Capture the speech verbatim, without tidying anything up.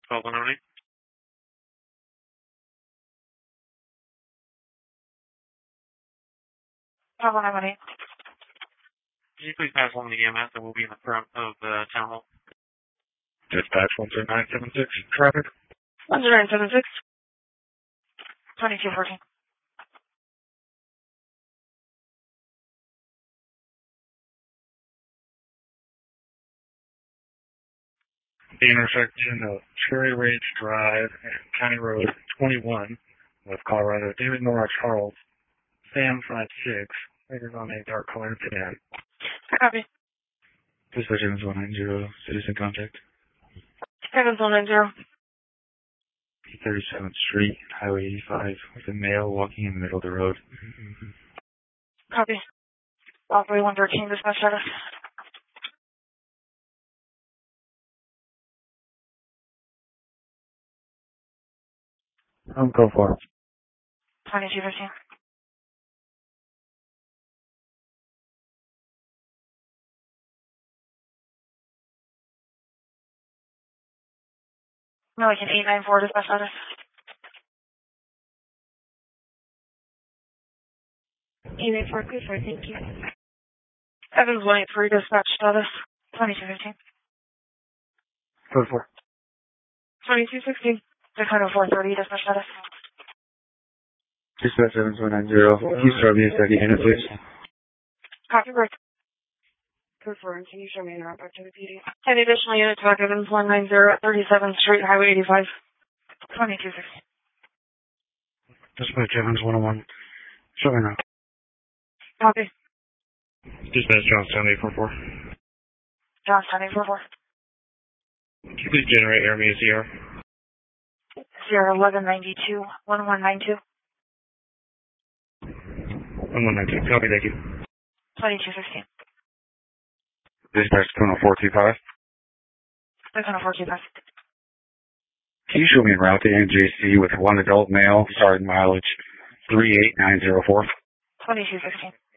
twelve one oh eight. twelve one oh eight. Could you please pass along the E M S that will be in the front of the town hall? Dispatch one zero nine seven six, traffic. one zero nine seven six. twenty-two fourteen. The intersection of Cherry Ridge Drive and County Road twenty-one with Colorado. David Nora Charles, Sam five six, rated on a dark colored sedan. Copy. Dispatch Evans one nine zero, citizen contact. Evans one nine zero. thirty-seventh Street, Highway eighty-five, with a male walking in the middle of the road. Copy. All three one thirteen, dispatch status. Um, go for it. twenty-two fifteen. Milliken eight nine four, dispatch status. eight nine four, good for thank you. Evans one eight three, dispatch status. twenty-two fifteen. Go for it. twenty-two sixteen. six hundred four thirty, dispatch status. Dispatch Evans one nine zero, can you start me a second unit, please? Copy, break. Confirm, can you show me the route back to the P D? Any additional unit to Evans one nine zero, thirty-seventh Street, Highway eighty-five. twenty-two sixteen. Dispatch Evans one oh one, show me now. Copy. Dispatch Johnstown eight four four. Johnstown eight four four. Can you please generate air me a C R? Sierra eleven ninety-two, one one nine two. one one nine two, copy, thank you. twenty-two fifteen. Dispatch two oh four two five. six hundred four two five. Can you show me en route to N J C with one adult male, starting mileage three eight nine zero four? twenty-two sixteen.